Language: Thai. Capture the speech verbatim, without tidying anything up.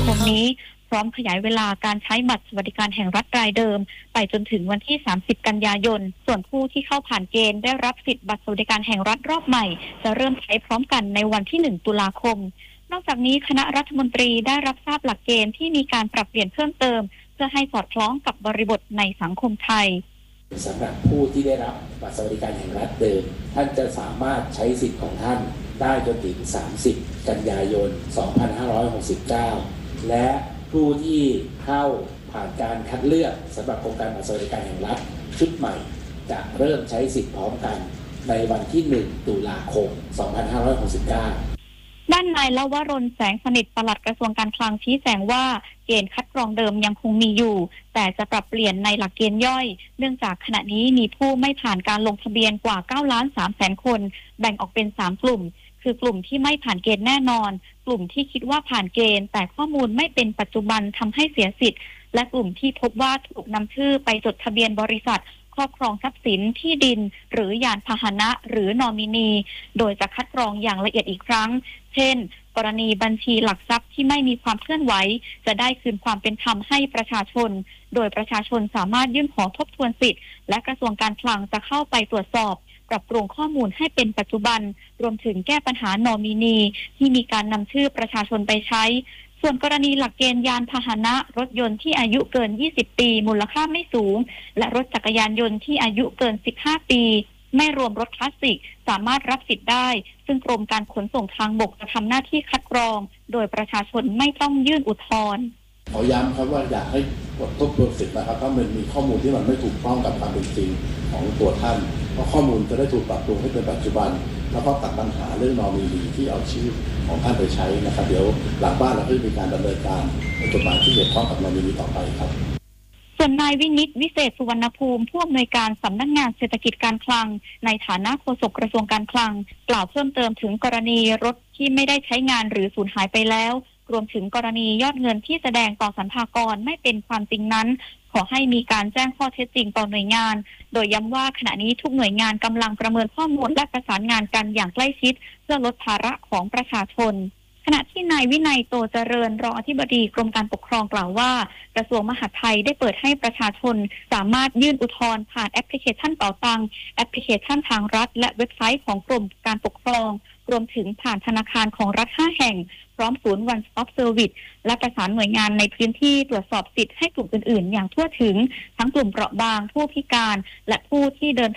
มนี้พร้อมขยายเวลาการใช้บัตรสวัสดิการแห่งรัฐรายเดิมไปจนถึงวันที่สามสิบกันยายนส่วนผู้ที่เข้าผ่านเกณฑ์ได้รับสิทธิ์บัตรสวัสดิการแห่งรัฐรอบใหม่จะเริ่มใช้พร้อมกันในวันที่หนึ่งตุลาคมนอกจากนี้คณะรัฐมนตรีได้รับทราบหลักเกณฑ์ที่มีการปรับเปลี่ยนเพิ่มเติมเพื่อให้สอดคล้องกับบริบทในสังคมไทยสำหรับผู้ที่ได้รับบัตรสวัสดิการแห่งรัฐเดิมท่านจะสามารถใช้สิทธิ์ของท่านได้จนถึงสามสิบกันยายนสองพันห้าร้อยหกสิบเก้าและผู้ที่เข้าผ่านการคัดเลือกสำหรับโครงการบัตรสวัสดิการแห่งรัฐชุดใหม่จะเริ่มใช้สิทธิ์พร้อมกันในวันที่หนึ่งตุลาคมสองพันห้าร้อยหกสิบเก้าด้านนายลวรนแสงสนิทปลัดกระทรวงการคลังชี้แจงว่าเกณฑ์คัดกรองเดิมยังคงมีอยู่แต่จะปรับเปลี่ยนในหลักเกณฑ์ย่อยเนื่องจากขณะนี้มีผู้ไม่ผ่านการลงทะเบียนกว่าเก้าล้านสามแสนคนแบ่งออกเป็นสามกลุ่มคือกลุ่มที่ไม่ผ่านเกณฑ์แน่นอนกลุ่มที่คิดว่าผ่านเกณฑ์แต่ข้อมูลไม่เป็นปัจจุบันทำให้เสียสิทธิ์และกลุ่มที่พบว่าถูกนำชื่อไปจดทะเบียนบริษัทครอบครองทรัพย์สินที่ดินหรือยานพาหนะหรือนอมินีโดยจะคัดกรองอย่างละเอียดอีกครั้งเช่นกรณีบัญชีหลักทรัพย์ที่ไม่มีความเคลื่อนไหวจะได้คืนความเป็นธรรมให้ประชาชนโดยประชาชนสามารถยื่นขอทบทวนสิทธิ์และกระทรวงการคลังจะเข้าไปตรวจสอบปรับปรุงข้อมูลให้เป็นปัจจุบันรวมถึงแก้ปัญหานอมินีที่มีการนำชื่อประชาชนไปใช้ส่วนกรณีหลักเกณฑ์ยานพาหนะรถยนต์ที่อายุเกินยี่สิบปีมูลค่าไม่สูงและรถจักรยานยนต์ที่อายุเกินสิบห้าปีไม่รวมรถคลาสสิกสามารถรับสิทธิ์ได้ซึ่งกรมการขนส่งทางบกจะทำหน้าที่คัดกรองโดยประชาชนไม่ต้องยื่นอุทธรณ์ขอย้ำครับว่าอยากให้ทบทวนสิทธิ์นะครับถ้ามันมีข้อมูลที่มันไม่ถูกต้องกับความเป็นจริงของตัวท่านเพราะข้อมูลจะได้ถูกปรับปรุงให้เป็นปัจจุบันแล้วก็ตัดปัญหาเรื่องนอมินีที่เอาชื่อของท่านไปใช้นะครับเดี๋ยวหลังบ้านเราจะมีการดำเนินการในกฎหมายที่เกี่ยวข้องกับนอมินีต่อไปครับส่วนนายวินิตวิเศษสุวรรณภูมิผู้อำนวยการสำนักงานเศรษฐกิจการคลังในฐานะโฆษกกระทรวงการคลังกล่าวเพิ่มเติมถึงกรณีรถที่ไม่ได้ใช้งานหรือสูญหายไปแล้วรวมถึงกรณียอดเงินที่แสดงต่อสรรพากรไม่เป็นความจริงนั้นขอให้มีการแจ้งข้อเท็จจริงต่อหน่วยงานโดยย้ำว่าขณะนี้ทุกหน่วยงานกำลังประเมินข้อมูลและประสานงานกันอย่างใกล้ชิดเพื่อลดภาระของประชาชนขณะที่นายวินัยโตเจริญรองอธิบดีกรมการปกครองกล่าวว่ากระทรวงมหาดไทยได้เปิดให้ประชาชนสามารถยื่นอุทธรณ์ผ่านแอปพลิเคชันเป๋าตังแอปพลิเคชันทางรัฐและเว็บไซต์ของกรมการปกครองรวมถึงผ่านธนาคารของรัฐห้าแห่งพร้อมศูนย์ One Stop Service และประสานหน่วยงานในพื้นที่ตรวจสอบสิทธิ์ให้กลุ่มอื่นๆอย่างทั่วถึงทั้งกลุ่มเปราะบางผู้พิการและผู้ที่เดิน